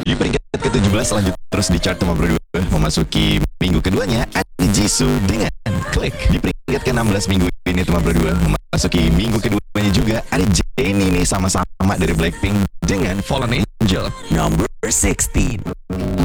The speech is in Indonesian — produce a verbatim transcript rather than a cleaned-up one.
Di peringkat ke tujuh belas lanjut terus di chart nomor dua, memasuki minggu keduanya ada Jisoo dengan Click. Di peringkat ke enam belas minggu ini nomor dua, memasuki minggu keduanya juga ada Jennie nih, sama-sama dari Blackpink dengan Fallen Angel. Number sixteen.